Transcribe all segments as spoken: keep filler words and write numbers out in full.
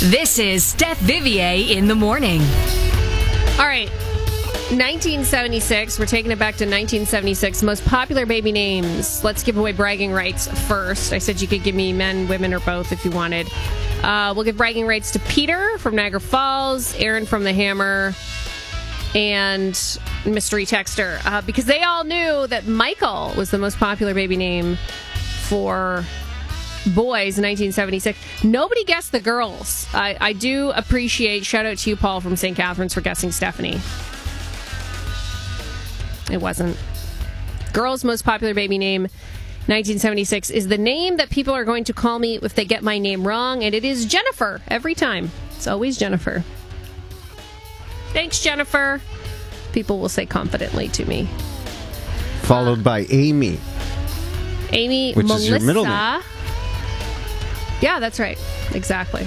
This is Steph Vivier in the morning. All right. nineteen seventy-six. We're taking it back to nineteen seventy-six. Most popular baby names. Let's give away bragging rights first. I said you could give me men, women, or both if you wanted. Uh, we'll give bragging rights to Peter from Niagara Falls, Aaron from the Hammer, and Mystery Texter. Uh, because they all knew that Michael was the most popular baby name for boys in nineteen seventy-six. Nobody guessed the girls. I, I do appreciate, shout out to you, Paul, from Saint Catharines, for guessing Stephanie. It wasn't. Girls' most popular baby name, nineteen seventy-six, is the name that people are going to call me if they get my name wrong, and it is Jennifer every time. It's always Jennifer. Thanks, Jennifer. People will say confidently to me. Followed uh, by Amy. Amy, which Melissa. Is your middle name. Yeah, that's right. Exactly.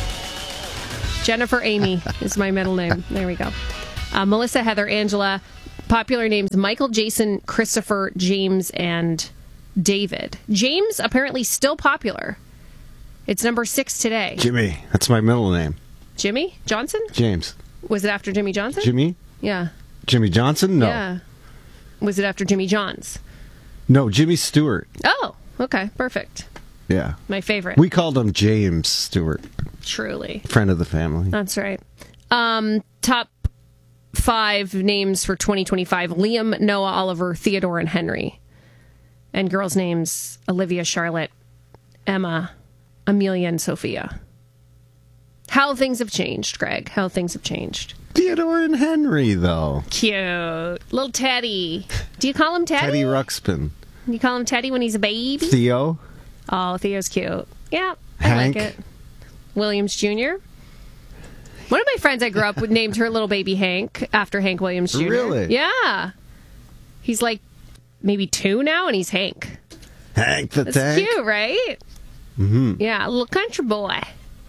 Jennifer Amy is my middle name. There we go. Uh, Melissa, Heather, Angela. Popular names: Michael, Jason, Christopher, James, and David. James apparently still popular. It's number six today. Jimmy. That's my middle name. Jimmy Johnson? James. Was it after Jimmy Johnson? Jimmy? Yeah. Jimmy Johnson? No. Yeah. Was it after Jimmy Johns? No, Jimmy Stewart. Oh, okay. Perfect. Yeah. My favorite. We called him James Stewart. Truly. Friend of the family. That's right. Um, top five names for twenty twenty-five: Liam, Noah, Oliver, Theodore, and Henry. And girls' names: Olivia, Charlotte, Emma, Amelia, and Sophia. How things have changed, Greg. How things have changed. Theodore and Henry, though. Cute. Little Teddy. Do you call him Teddy? Teddy Ruxpin. You call him Teddy when he's a baby? Theo. Oh, Theo's cute. Yeah, I Hank. like it. Williams Junior One of my friends I grew up with named her little baby Hank after Hank Williams Junior Really? Yeah. He's like maybe two now, and he's Hank. Hank the That's Tank. cute, right? Mm-hmm. Yeah, a little country boy.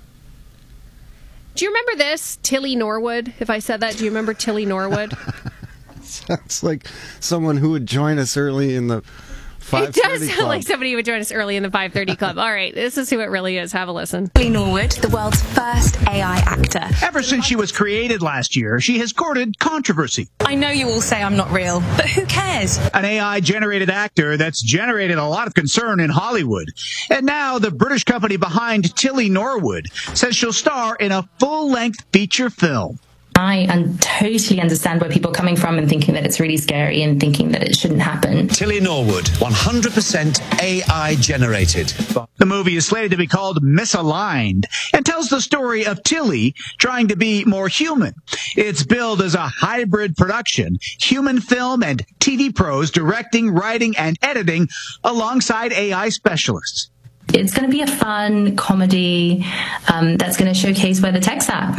Do you remember this? Tilly Norwood, if I said that. Do you remember Tilly Norwood? Sounds like someone who would join us early in the five thirty It does sound club. like somebody who would join us early in the five thirty club. All right, this is who it really is. Have a listen. Tilly Norwood, the world's first A I actor. Ever since she was created last year, she has courted controversy. I know you all say I'm not real, but who cares? An A I-generated actor that's generated a lot of concern in Hollywood. And now the British company behind Tilly Norwood says she'll star in a full-length feature film. I un- totally understand where people are coming from and thinking that it's really scary and thinking that it shouldn't happen. Tilly Norwood, one hundred percent A I generated. The movie is slated to be called Misaligned and tells the story of Tilly trying to be more human. It's billed as a hybrid production, human film and T V pros directing, writing, and editing alongside A I specialists. It's going to be a fun comedy um, that's going to showcase where the tech's at.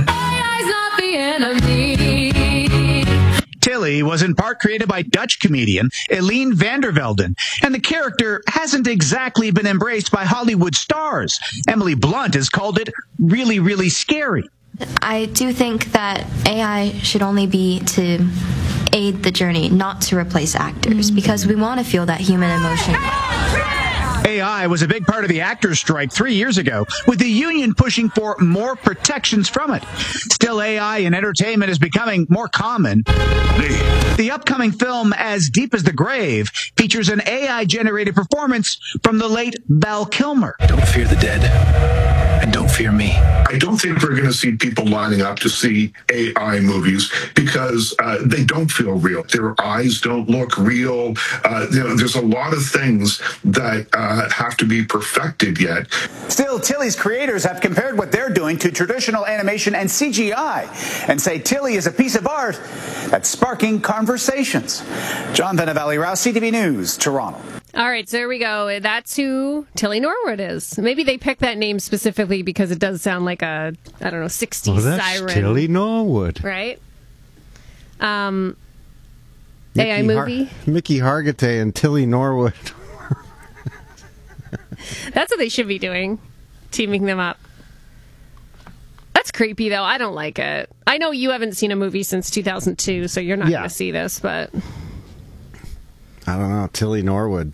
Tilly was in part created by Dutch comedian Eline van der Velden, and the character hasn't exactly been embraced by Hollywood stars. Emily Blunt has called it really, really scary. I do think that A I should only be to aid the journey, not to replace actors, mm-hmm. because we want to feel that human emotion. A I was a big part of the actors' strike three years ago, with the union pushing for more protections from it. Still, A I in entertainment is becoming more common. The upcoming film, As Deep as the Grave, features an A I-generated performance from the late Val Kilmer. Don't fear the dead, and don't fear me. I don't think we're going to see people lining up to see A I movies because uh, they don't feel real. Their eyes don't look real. Uh, you know, there's a lot of things that uh, have to be perfected yet. Still, Tilly's creators have compared what they're doing to traditional animation and C G I and say Tilly is a piece of art that's sparking conversations. John Valley-Rouse, C T V News, Toronto. All right, so there we go. That's who Tilly Norwood is. Maybe they picked that name specifically because it does sound like a, I don't know, sixties well, that's siren. Tilly Norwood. Right? Um, Mickey A I movie. Har- Mickey Hargitay and Tilly Norwood. That's what they should be doing, teaming them up. That's creepy, though. I don't like it. I know you haven't seen a movie since two thousand two, so you're not Yeah. going to see this, but... I don't know, Tilly Norwood.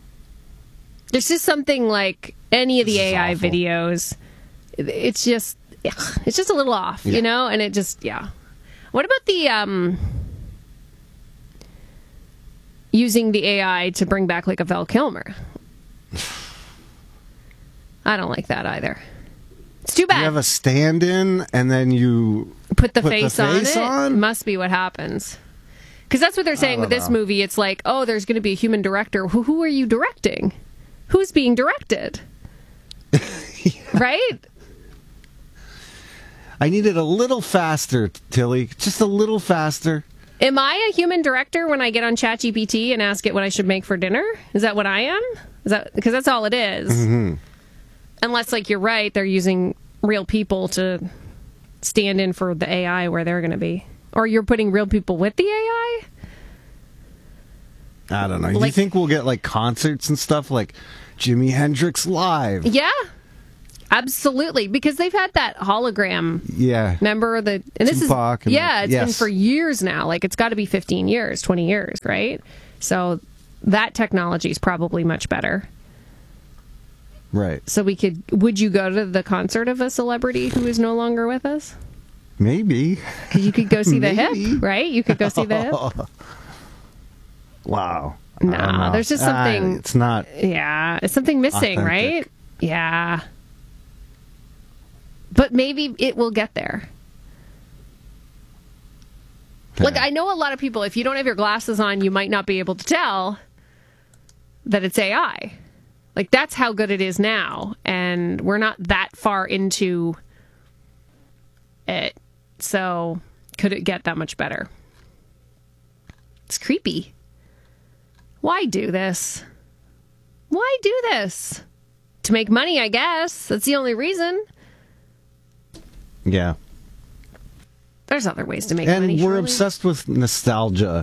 There's just something like any of the This is A I awful. videos. It's just ugh, it's just a little off, Yeah. you know? And it just, yeah. What about the, um, using the A I to bring back like a Val Kilmer? I don't like that either. It's too bad. You have a stand-in, and then you put the put face, the on face it. on? Must be what happens. Because that's what they're saying I with don't this know. movie. It's like, oh, there's going to be a human director. Who, who are you directing? Who's being directed? Right? I need it a little faster, Tilly. Just a little faster. Am I a human director when I get on ChatGPT and ask it what I should make for dinner? Is that what I am? Is that because that's all it is? Mm-hmm. Unless, like, you're right, they're using real people to stand in for the A I where they're going to be, or you're putting real people with the A I. I don't know. Do you Like- think we'll get like concerts and stuff like Jimi Hendrix live? Yeah, absolutely. Because they've had that hologram. Yeah. Remember the and this Tupac is and yeah, the- it's been yes. for years now. Like it's got to be fifteen years, twenty years, right? So that technology is probably much better. Right. So we could. Would you go to the concert of a celebrity who is no longer with us? Maybe. 'Cause you could go see the Maybe. hip, right? You could go see the hip. Wow. I don't Nah, know. there's just Ah, something. it's not. Yeah, it's something missing, Authentic. right? Yeah. But maybe it will get there. Like, I know a lot of people, if you don't have your glasses on, you might not be able to tell that it's A I. Like, that's how good it is now. And we're not that far into it. So, could it get that much better? It's creepy. Why do this? Why do this? To make money, I guess. That's the only reason. Yeah. There's other ways to make And money. we're surely. obsessed with nostalgia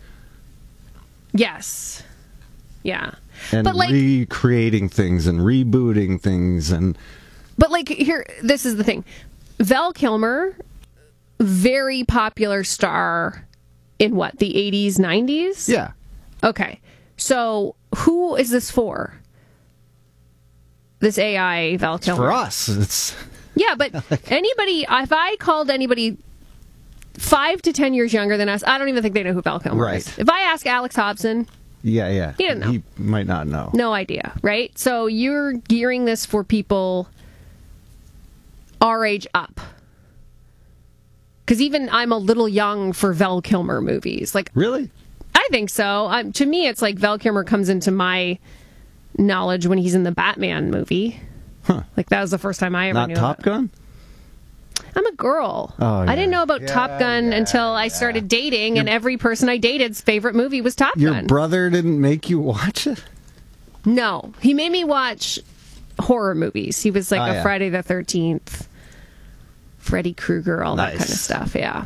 Yes. Yeah. and But like recreating things and rebooting things and But like here this is the thing. Val Kilmer, very popular star in what, the eighties, nineties? yeah. Okay. So who is this for? This A I Val Kilmer. For us, it's Yeah, but anybody, if I called anybody five to ten years younger than us, I don't even think they know who Val Kilmer Right. is. If I ask Alex Hobson, yeah, yeah. He didn't know. He might not know. no idea, right? So you're gearing this for people our age up. Because even I'm a little young for Val Kilmer movies. Like, Really? I think so. Um, to me, it's like Val Kilmer comes into my knowledge when he's in the Batman movie. Huh. Like, that was the first time I ever Not knew Top of it. Gun? I'm a girl. Oh, I yeah. didn't know about Yeah, Top Gun yeah, until I started dating, and every person I dated's favorite movie was Top Your Gun. brother didn't make you watch it? No, he made me watch horror movies. He was like Oh, a yeah. Friday the thirteenth, Freddy Krueger, all that Nice. kind of stuff. Yeah.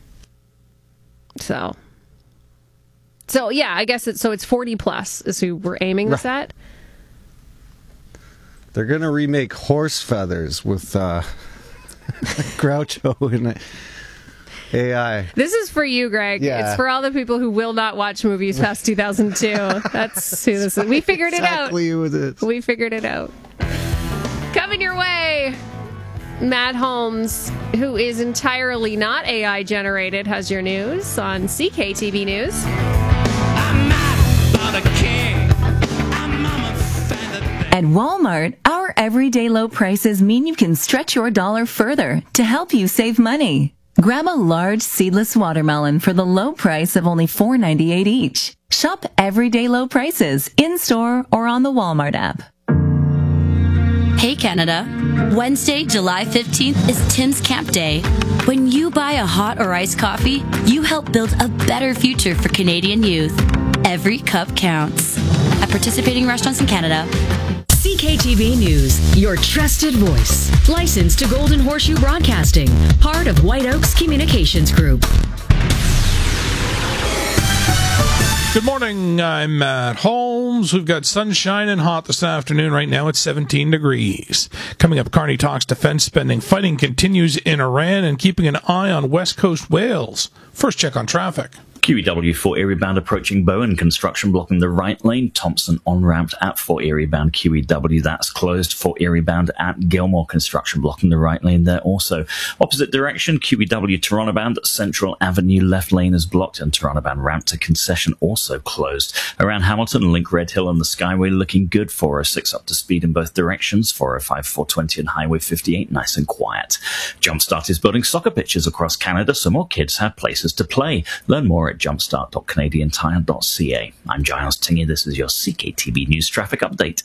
So, so yeah, I guess it's so it's forty plus is who we're aiming this Right. at. They're going to remake Horse Feathers with uh, Groucho in it. A I. This is for you, Greg. Yeah. It's for all the people who will not watch movies past two thousand two. That's who this is. We figured it out. Exactly who it is. We figured it out. Coming your way, Matt Holmes, who is entirely not A I generated, has your news on C K T V News. At Walmart, our everyday low prices mean you can stretch your dollar further to help you save money. Grab a large seedless watermelon for the low price of only four ninety-eight each. Shop everyday low prices in-store or on the Walmart app. Hey Canada, Wednesday, July fifteenth is Tim's Camp Day. When you buy a hot or iced coffee, you help build a better future for Canadian youth. Every cup counts. At participating restaurants in Canada. C K T V News, your trusted voice. Licensed to Golden Horseshoe Broadcasting, part of White Oaks Communications Group. Good morning. I'm Matt Holmes. We've got sunshine and hot this afternoon. Right now it's seventeen degrees. Coming up, Carney talks defense spending. Fighting continues in Iran and keeping an eye on West Coast Wales. First check on traffic. Q E W Fort Erie bound approaching Bowen, construction blocking the right lane. Thompson on-ramped at Fort Erie bound Q E W, that's closed. Fort Erie bound at Gilmore, construction blocking the right lane there also. Opposite direction, Q E W Toronto bound Central Avenue left lane is blocked, and Toronto bound ramp to concession also closed. Around Hamilton, Link Red Hill and the Skyway looking good. four oh six up to speed in both directions. four oh five, four twenty and Highway fifty-eight nice and quiet. Jumpstart is building soccer pitches across Canada so more kids have places to play. Learn more at jumpstart dot canadian tire dot c a. I'm Giles Tingy. This is your C K T B News Traffic Update.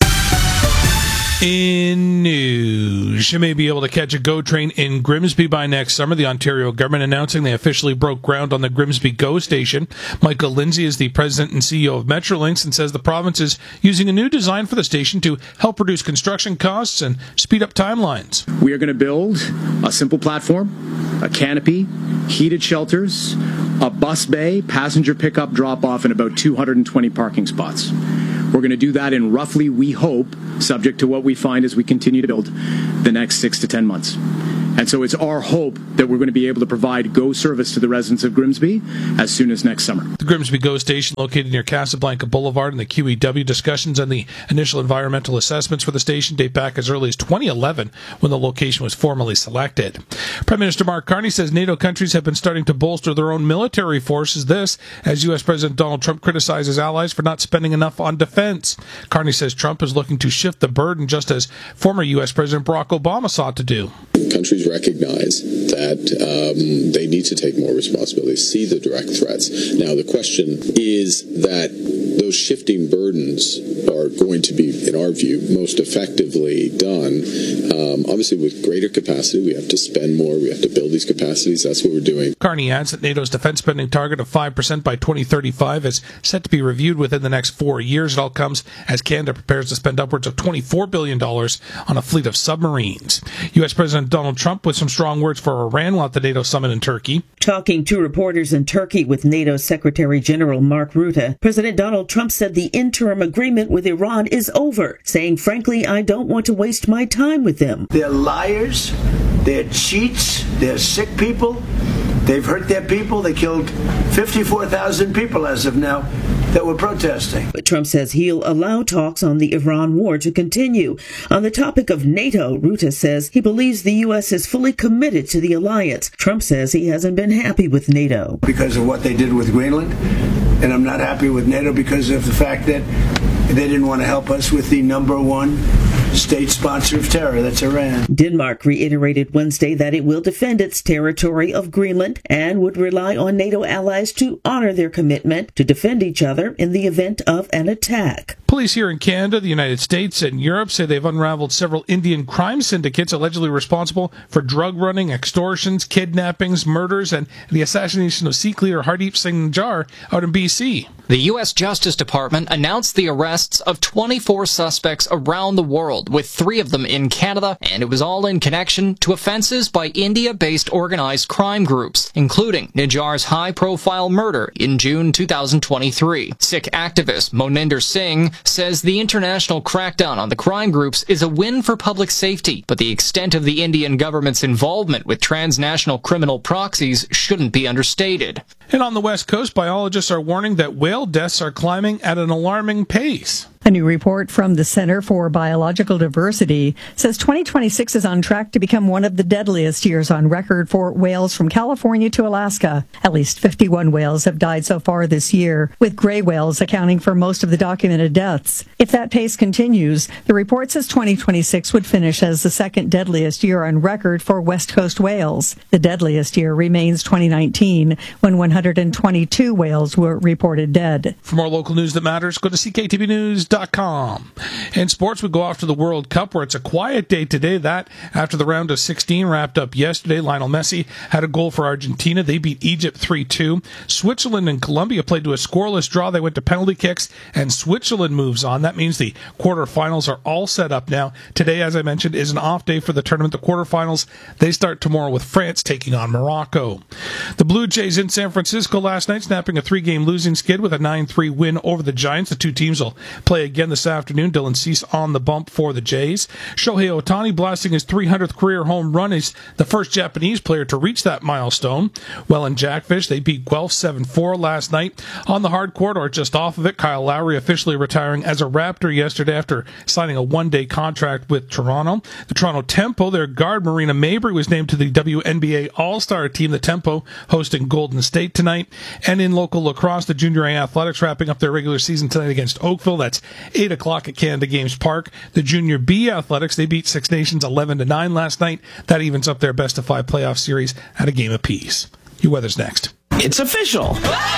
In news, you may be able to catch a GO train in Grimsby by next summer. The Ontario government announcing they officially broke ground on the Grimsby GO station. Michael Lindsay is the president and C E O of Metrolinx and says the province is using a new design for the station to help reduce construction costs and speed up timelines. We are going to build a simple platform, a canopy, heated shelters, a bus bay, passenger pickup drop-off, and about two hundred twenty parking spots. We're going to do that in roughly, we hope, subject to what we find as we continue to build, the next six to ten months. And so it's our hope that we're going to be able to provide GO service to the residents of Grimsby as soon as next summer. The Grimsby GO station, located near Casablanca Boulevard, and the Q E W discussions and the initial environmental assessments for the station date back as early as twenty eleven, when the location was formally selected. Prime Minister Mark Carney says NATO countries have been starting to bolster their own military forces. This, as U S President Donald Trump criticizes allies for not spending enough on defense. Carney says Trump is looking to shift the burden, just as former U S President Barack Obama sought to do. Countries recognize that um, they need to take more responsibility, see the direct threats. Now, the question is that those shifting burdens are going to be, in our view, most effectively done. Um, obviously, with greater capacity, we have to spend more. We have to build these capacities. That's what we're doing. Carney adds that NATO's defense spending target of five percent by twenty thirty-five is set to be reviewed within the next four years. It all comes as Canada prepares to spend upwards of twenty-four billion dollars on a fleet of submarines. U S President Donald Trump with some strong words for Iran while at the NATO summit in Turkey. Talking to reporters in Turkey with NATO Secretary General Mark Rutte, President Donald Trump said the interim agreement with Iran is over, saying, frankly, I don't want to waste my time with them. They're liars, they're cheats, they're sick people, they've hurt their people, they killed fifty-four thousand people as of now that were protesting. But Trump says he'll allow talks on the Iran war to continue. On the topic of NATO, Rutte says he believes the U S is fully committed to the alliance. Trump says he hasn't been happy with NATO. Because of what they did with Greenland, and I'm not happy with NATO because of the fact that they didn't want to help us with the number one state sponsor of terror, that's Iran. Denmark reiterated Wednesday that it will defend its territory of Greenland and would rely on NATO allies to honor their commitment to defend each other in the event of an attack. Police here in Canada, the United States, and Europe say they've unraveled several Indian crime syndicates allegedly responsible for drug running, extortions, kidnappings, murders, and the assassination of Sikh leader Hardeep Singh Nijjar out in B C. The U S Justice Department announced the arrests of twenty-four suspects around the world, with three of them in Canada, and it was all in connection to offenses by India-based organized crime groups, including Nijjar's high-profile murder in June two thousand twenty-three. Sikh activist Moninder Singh says the international crackdown on the crime groups is a win for public safety, but the extent of the Indian government's involvement with transnational criminal proxies shouldn't be understated. And on the West Coast, biologists are warning that whale deaths are climbing at an alarming pace. A new report from the Center for Biological Diversity says twenty twenty-six is on track to become one of the deadliest years on record for whales from California to Alaska. At least fifty-one whales have died so far this year, with gray whales accounting for most of the documented deaths. If that pace continues, the report says twenty twenty-six would finish as the second deadliest year on record for West Coast whales. The deadliest year remains twenty nineteen, when one hundred twenty-two whales were reported dead. For more local news that matters, go to C K T B news dot com. In sports, we go off to the World Cup, where it's a quiet day today. That after the round of sixteen wrapped up yesterday. Lionel Messi had a goal for Argentina. They beat Egypt three two. Switzerland and Colombia played to a scoreless draw. They went to penalty kicks, and Switzerland moves on. That means the quarterfinals are all set up now. Today, as I mentioned, is an off day for the tournament. The quarterfinals, they start tomorrow with France taking on Morocco. The Blue Jays in San Francisco Francisco last night, snapping a three-game losing skid with a nine three win over the Giants. The two teams will play again this afternoon. Dylan Cease on the bump for the Jays. Shohei Ohtani blasting his three hundredth career home run. He's the first Japanese player to reach that milestone. Well, in Jackfish, they beat Guelph seven four last night. On the hard court, or just off of it, Kyle Lowry officially retiring as a Raptor yesterday after signing a one-day contract with Toronto. The Toronto Tempo, their guard Marina Mabry, was named to the W N B A All-Star team. The Tempo hosting Golden State tonight. And in local lacrosse, the Junior A Athletics wrapping up their regular season tonight against Oakville. That's eight o'clock at Canada Games Park. The Junior B Athletics, they beat Six Nations eleven to nine last night. That evens up their best-of-five playoff series at a game apiece. Your weather's next. It's official.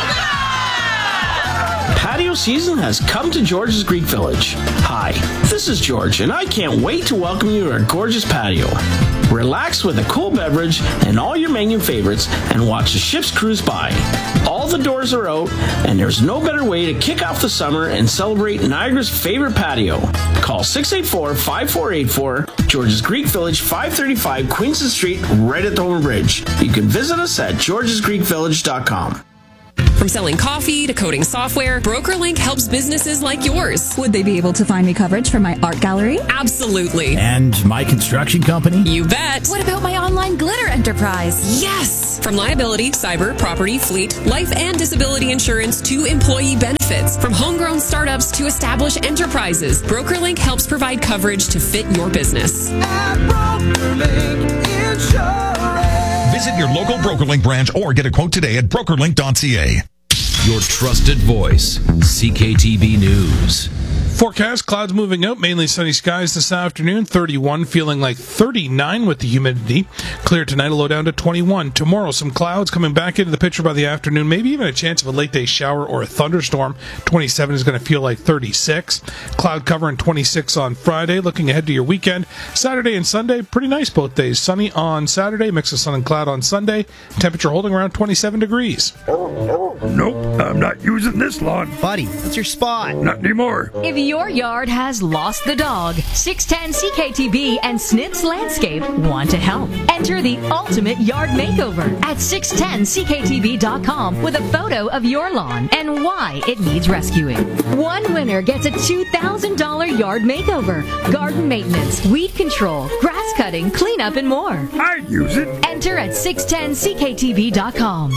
Patio season has come to George's Greek Village. Hi, this is George, and I can't wait to welcome you to our gorgeous patio. Relax with a cool beverage and all your menu favorites and watch the ships cruise by. All the doors are out, and there's no better way to kick off the summer and celebrate Niagara's favorite patio. Call six eight four, five four eight four, George's Greek Village, five thirty-five Queenston Street, right at the Thornton Bridge. You can visit us at georges greek village dot com. From selling coffee to coding software, BrokerLink helps businesses like yours. Would they be able to find me coverage for my art gallery? Absolutely. And my construction company? You bet. What about my online glitter enterprise? Yes! From liability, cyber, property, fleet, life and disability insurance to employee benefits. From homegrown startups to established enterprises, BrokerLink helps provide coverage to fit your business. At BrokerLink Insurance. Visit your local BrokerLink branch or get a quote today at broker link dot c a. Your trusted voice, C K T V News. Forecast, clouds moving out, mainly sunny skies this afternoon, thirty-one, feeling like thirty-nine with the humidity. Clear tonight, a low down to twenty-one. Tomorrow, some clouds coming back into the picture by the afternoon, maybe even a chance of a late day shower or a thunderstorm. twenty-seven is going to feel like thirty-six. Cloud cover and twenty-six on Friday. Looking ahead to your weekend, Saturday and Sunday, pretty nice both days. Sunny on Saturday, mix of sun and cloud on Sunday. Temperature holding around twenty-seven degrees. Nope, I'm not using this lawn. Buddy, that's your spot. Not anymore. If your yard has lost the dog, six ten C K T B and Snitz Landscape want to help. Enter the ultimate yard makeover at six ten C K T B dot com with a photo of your lawn and why it needs rescuing. One winner gets a two thousand dollars yard makeover, garden maintenance, weed control, grass cutting, cleanup, and more. I'd use it. Enter at six ten C K T B dot com.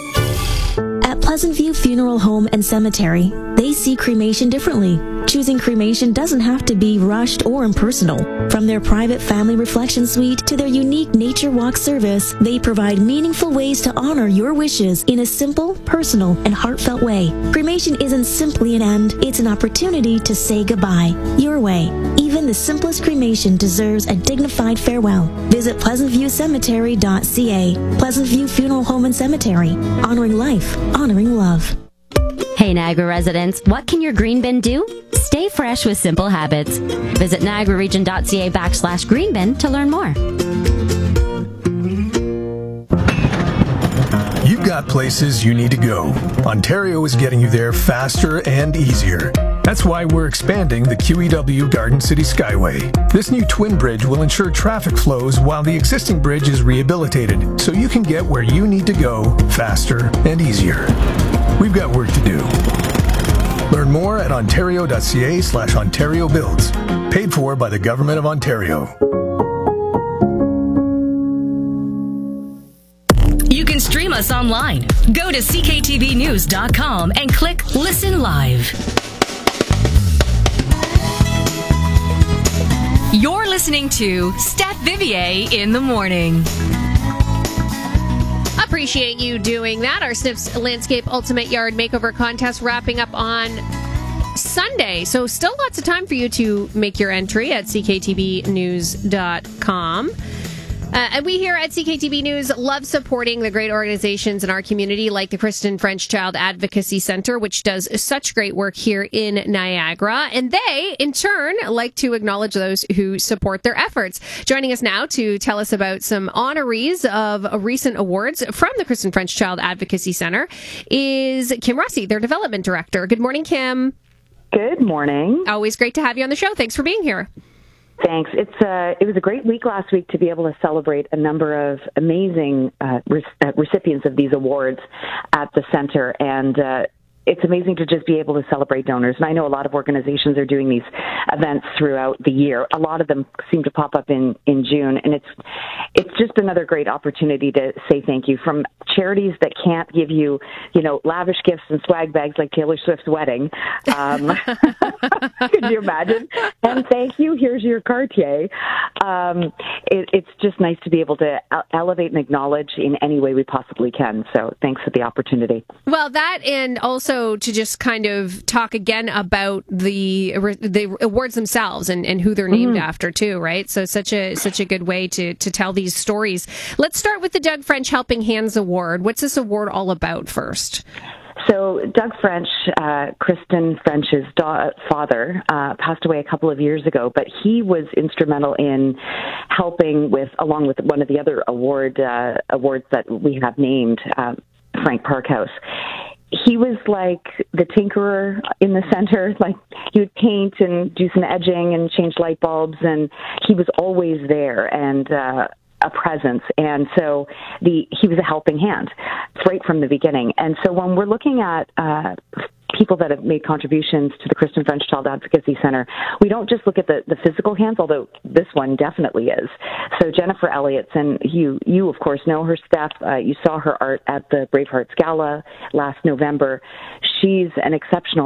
At Pleasant View Funeral Home and Cemetery, they see cremation differently. Choosing cremation doesn't have to be rushed or impersonal. From their private family reflection suite to their unique nature walk service, they provide meaningful ways to honor your wishes in a simple, personal, and heartfelt way. Cremation isn't simply an end, it's an opportunity to say goodbye. Your way. Even the simplest cremation deserves a dignified farewell. Visit pleasant view cemetery dot c a. Pleasant View Funeral Home and Cemetery. Honoring life, honoring love. Hey Niagara residents, what can your green bin do? Stay fresh with simple habits. Visit niagara region dot c a backslash green bin to learn more. You've got places you need to go. Ontario is getting you there faster and easier. That's why we're expanding the Q E W Garden City Skyway. This new twin bridge will ensure traffic flows while the existing bridge is rehabilitated, so you can get where you need to go faster and easier. We've got work to do. Learn more at ontario dot c a slash ontario builds. Paid for by the Government of Ontario. You can stream us online. Go to c k t v news dot com and click Listen Live. You're listening to Steph Vivier in the morning. Appreciate you doing that. Our Snips Landscape Ultimate Yard Makeover Contest wrapping up on Sunday. So still lots of time for you to make your entry at c k t v news dot com. Uh, and we here at C K T V News love supporting the great organizations in our community like the Kristen French Child Advocacy Center, which does such great work here in Niagara. And they, in turn, like to acknowledge those who support their efforts. Joining us now to tell us about some honorees of recent awards from the Kristen French Child Advocacy Center is Kim Rossi, their development director. Good morning, Kim. Good morning. Always great to have you on the show. Thanks for being here. Thanks. It's uh, it was a great week last week to be able to celebrate a number of amazing uh, re- uh, recipients of these awards at the center, and uh, it's amazing to just be able to celebrate donors. And I know a lot of organizations are doing these events throughout the year. A lot of them seem to pop up in, in June, and it's it's just another great opportunity to say thank you from charities that can't give you, you know, lavish gifts and swag bags like Taylor Swift's wedding. Um, could you imagine? And thank you. Here's your Cartier. Um, it, it's just nice to be able to elevate and acknowledge in any way we possibly can. So thanks for the opportunity. Well, that and also to just kind of talk again about the the awards themselves and, and who they're named mm-hmm. after too, right? So such a such a good way to to tell these stories. Let's start with the Doug French Helping Hands Award. What's this award all about first? So Doug French, uh, Kristen French's da- father, uh, passed away a couple of years ago, but he was instrumental in helping with, along with one of the other award uh, awards that we have named, uh, Frank Parkhouse. He was like the tinkerer in the center. Like, he would paint and do some edging and change light bulbs, and he was always there and uh, a presence. And so the he was a helping hand right from the beginning. And so when we're looking at uh, people that have made contributions to the Kristen French Child Advocacy Center, we don't just look at the, the physical hands, although this one definitely is. So Jennifer Elliott's, and you, you of course know her, Steph. Uh, you saw her art at the Bravehearts Gala last November. She's an exceptional